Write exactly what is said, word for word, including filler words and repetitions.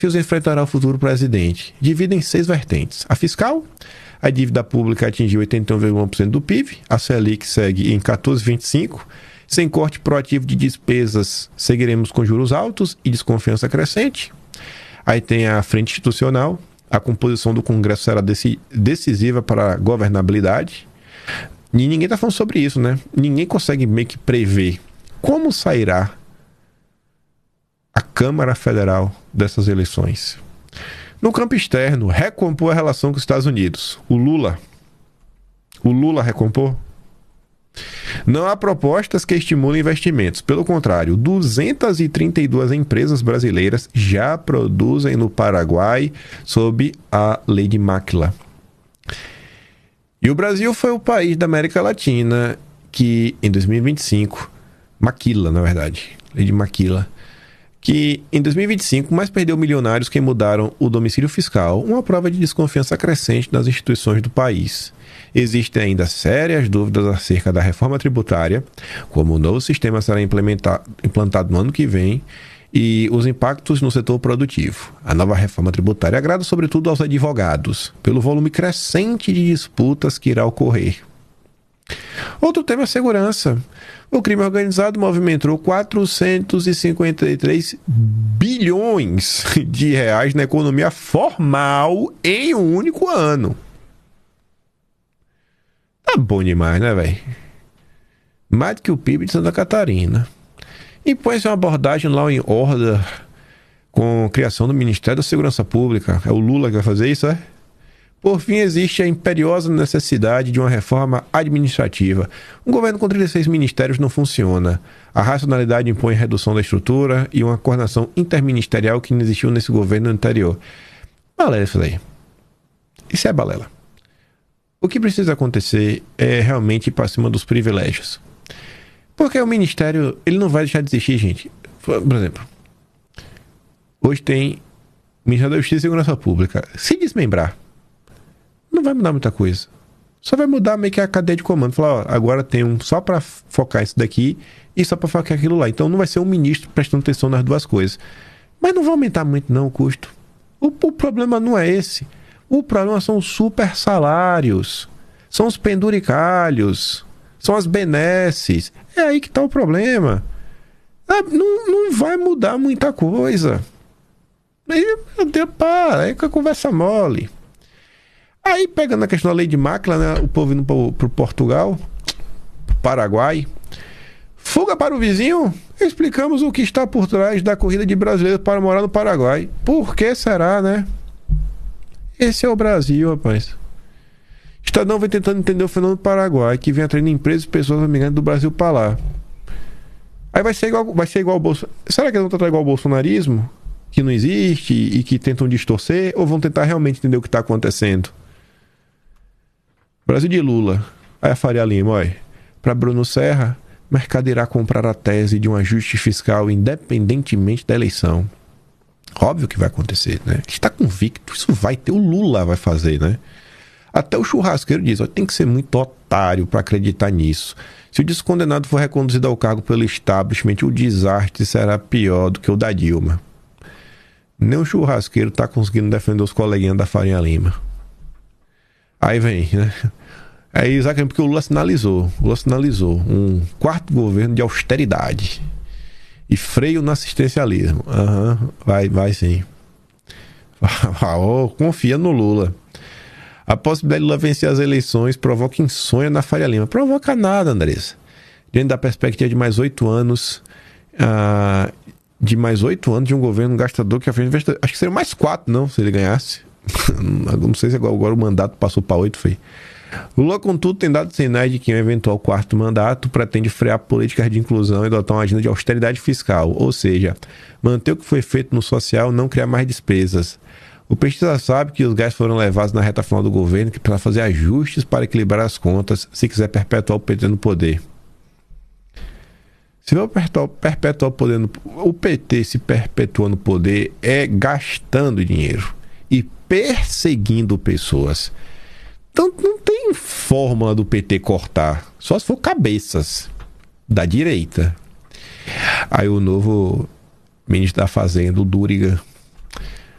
desafios enfrentará o futuro presidente? Divide em seis vertentes. A fiscal, a dívida pública atingiu oitenta e um vírgula um por cento do P I B, a Selic segue em quatorze vírgula vinte e cinco por cento, sem corte proativo de despesas, seguiremos com juros altos e desconfiança crescente. Aí tem a frente institucional, a composição do Congresso será decisiva para a governabilidade. E ninguém está falando sobre isso, né? Ninguém consegue meio que prever como sairá a Câmara Federal dessas eleições. No campo externo, recompor a relação com os Estados Unidos. O Lula. O Lula recompor? Não há propostas que estimulem investimentos. Pelo contrário, duzentas e trinta e duas empresas brasileiras já produzem no Paraguai sob a Lei de Maquila. E o Brasil foi o país da América Latina que, em dois mil e vinte e cinco, Maquila, na verdade, Lei de Maquila, que em dois mil e vinte e cinco mais perdeu milionários que mudaram o domicílio fiscal, uma prova de desconfiança crescente nas instituições do país. Existem ainda sérias dúvidas acerca da reforma tributária, como o novo sistema será implantado no ano que vem, e os impactos no setor produtivo. A nova reforma tributária agrada sobretudo aos advogados, pelo volume crescente de disputas que irá ocorrer. Outro tema é a segurança. O crime organizado movimentou quatrocentos e cinquenta e três bilhões de reais na economia formal em um único ano. Tá bom demais, né, velho? Mais do que o P I B de Santa Catarina. Impõe-se uma abordagem lá em Order com a criação do Ministério da Segurança Pública. É o Lula que vai fazer isso, é? Por fim, existe a imperiosa necessidade de uma reforma administrativa. Um governo com trinta e seis ministérios não funciona. A racionalidade impõe redução da estrutura e uma coordenação interministerial que não existiu nesse governo anterior. Balela isso daí. Isso é balela. O que precisa acontecer é realmente ir para cima dos privilégios. Porque o Ministério, ele não vai deixar de existir, gente. Por exemplo, hoje tem o Ministério da Justiça e Segurança Pública. Se desmembrar, não vai mudar muita coisa. Só vai mudar meio que a cadeia de comando. Falar, ó, agora tem um só para focar isso daqui e só para focar aquilo lá. Então não vai ser um ministro prestando atenção nas duas coisas. Mas não vai aumentar muito não o custo. O, o problema não é esse. O problema são os super salários, são os penduricalhos, são as benesses. É aí que está o problema. Ah, não, não vai mudar muita coisa. Aí, meu Deus, para, aí que a conversa mole. Aí, pegando a questão da Lei de Maquila, né, o povo indo para o Portugal, pro Paraguai, fuga para o vizinho, explicamos o que está por trás da corrida de brasileiros para morar no Paraguai. Por que será, né? Esse é o Brasil, rapaz. Estadão vem tentando entender o fenômeno do Paraguai, que vem atraindo empresas e pessoas migrando do Brasil para lá. Aí vai ser igual, vai ser igual ao Bolsonaro. Será que eles vão tratar igual ao bolsonarismo? Que não existe e que tentam distorcer? Ou vão tentar realmente entender o que está acontecendo? Brasil de Lula. Aí a Faria Lima, olha. Para Bruno Serra, mercado irá comprar a tese de um ajuste fiscal independentemente da eleição. Óbvio que vai acontecer, né? Está convicto, isso vai ter, o Lula vai fazer, né? Até o churrasqueiro diz, ó, tem que ser muito otário para acreditar nisso. Se o descondenado for reconduzido ao cargo pelo establishment, o desastre será pior do que o da Dilma. Nem o churrasqueiro está conseguindo defender os coleguinhas da Faria Lima. Aí vem, né? Aí exatamente porque o Lula sinalizou, o Lula sinalizou um quarto governo de austeridade. E freio no assistencialismo. Uhum, vai, vai sim. Oh, confia no Lula. A possibilidade de Lula vencer as eleições provoca insônia na Faria Lima. Provoca nada, Andressa. Diante da perspectiva de mais oito anos, uh, de mais oito anos de um governo gastador que a frente investidor. Acho que seria mais quatro, não, se ele ganhasse. Não sei se agora, agora o mandato passou para oito, foi. Lula, contudo, tem dado sinais de que um eventual quarto mandato pretende frear políticas de inclusão e adotar uma agenda de austeridade fiscal, ou seja, manter o que foi feito no social, não criar mais despesas. O petista sabe que os gastos foram levados na reta final do governo, que precisa fazer ajustes para equilibrar as contas se quiser perpetuar o P T no poder. Se for perpetuar o poder no, o P T se perpetuar no poder é gastando dinheiro e perseguindo pessoas. Então não tem fórmula do P T cortar, só se for cabeças da direita. Aí o novo ministro da Fazenda, o Dúriga,